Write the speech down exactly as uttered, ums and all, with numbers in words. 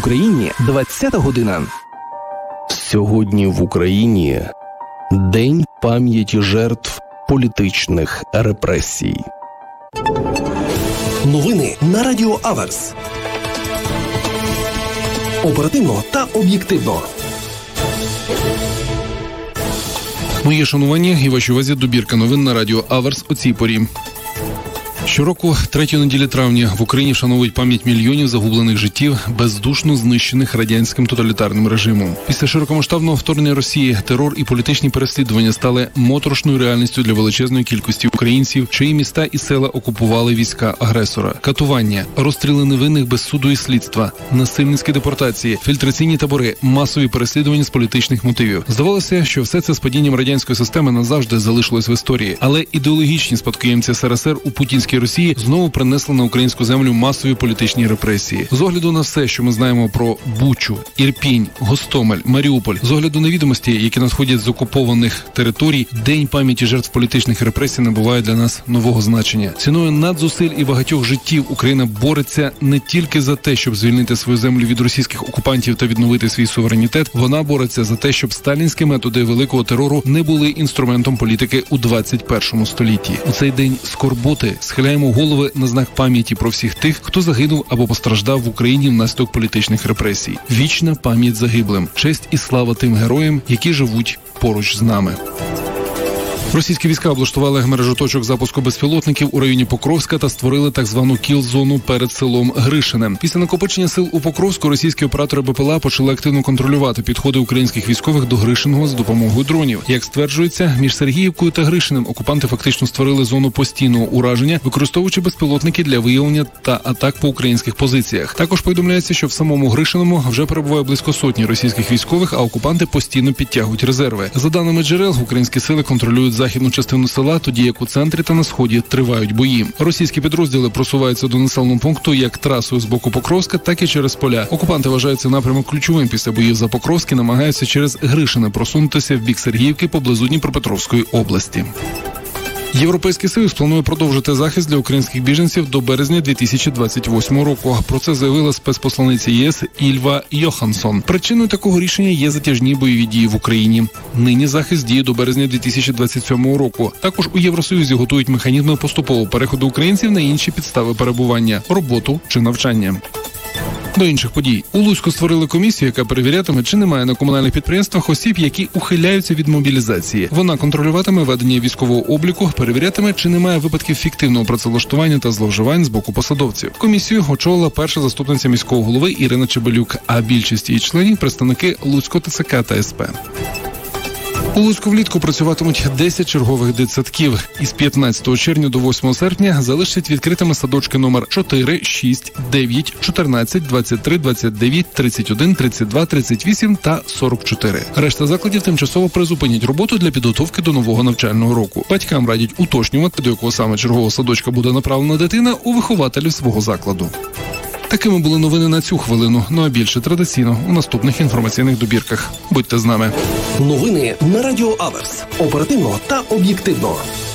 Україні двадцята година. Сьогодні в Україні День пам'яті жертв політичних репресій. Новини на Радіо Аверс. Оперативно та об'єктивно. Моє шанування і вашій увазі добірка новин на Радіо Аверс у цій порі. Щороку, третьої неділі травня, в Україні вшановують пам'ять мільйонів загублених життів, бездушно знищених радянським тоталітарним режимом. Після широкомасштабного вторгнення Росії терор і політичні переслідування стали моторошною реальністю для величезної кількості українців, чиї міста і села окупували війська агресора. Катування, розстріли невинних без суду і слідства, насильницькі депортації, фільтраційні табори, масові переслідування з політичних мотивів. Здавалося, що все це з падінням радянської системи назавжди залишилось в історії. Але ідеологічні спадкоємці ес ер ес ер у путінській Росії знову принесли на українську землю масові політичні репресії. З огляду на все, що ми знаємо про Бучу, Ірпінь, Гостомель, Маріуполь, з огляду на відомості, які надходять з окупованих територій, День пам'яті жертв політичних репресій набуває для нас нового значення. Ціною надзусиль і багатьох життів Україна бореться не тільки за те, щоб звільнити свою землю від російських окупантів та відновити свій суверенітет, вона бореться за те, щоб сталінські методи великого терору не були інструментом політики у двадцять першому столітті. У цей день скорботи схиляємо голови на знак пам'яті про всіх тих, хто загинув або постраждав в Україні внаслідок політичних репресій. Вічна пам'ять загиблим, честь і слава тим героям, які живуть поруч з нами. Російські війська облаштували мережу точок запуску безпілотників у районі Покровська та створили так звану кіл-зону перед селом Гришине. Після накопичення сил у Покровську російські оператори Бе Пе Ел А почали активно контролювати підходи українських військових до Гришиного з допомогою дронів. Як стверджується, між Сергіївкою та Гришиним окупанти фактично створили зону постійного ураження, використовуючи безпілотники для виявлення та атак по українських позиціях. Також повідомляється, що в самому Гришиному вже перебуває близько сотні російських військових, а окупанти постійно підтягують резерви. За даними джерел, українські сили контролюють західну частину села, тоді як у центрі та на сході тривають бої. Російські підрозділи просуваються до населеного пункту як трасою з боку Покровська, так і через поля. Окупанти вважають цей напрямок ключовим після боїв за Покровськ і намагаються через Гришине просунутися в бік Сергіївки поблизу Дніпропетровської області. Європейський Союз планує продовжити захист для українських біженців до березня дві тисячі двадцять восьмого року. Про це заявила спецпосланниця Є Ес Ільва Йоханссон. Причиною такого рішення є затяжні бойові дії в Україні. Нині захист діє до березня дві тисячі двадцять сьомого року. Також у Євросоюзі готують механізми поступового переходу українців на інші підстави перебування – роботу чи навчання. До інших подій. У Луцьку створили комісію, яка перевірятиме, чи немає на комунальних підприємствах осіб, які ухиляються від мобілізації. Вона контролюватиме ведення військового обліку, перевірятиме, чи немає випадків фіктивного працевлаштування та зловживань з боку посадовців. Комісію очолила перша заступниця міського голови Ірина Чебелюк, а більшість її членів – представники Луцького Те Це Ка та Ес Пе. У Луцьку влітку працюватимуть десять чергових дитсадків. Із п'ятнадцятого червня до восьмого серпня залишать відкритими садочки номер чотири, шість, дев'ять, чотирнадцять, двадцять три, двадцять дев'ять, тридцять один, тридцять два, тридцять вісім та сорок чотири. Решта закладів тимчасово призупинять роботу для підготовки до нового навчального року. Батькам радять уточнювати, до якого саме чергового садочка буде направлена дитина, у вихователів свого закладу. Такими були новини на цю хвилину, ну а більше традиційно у наступних інформаційних добірках. Будьте з нами. Новини на Радіо Аверс. Оперативно та об'єктивно.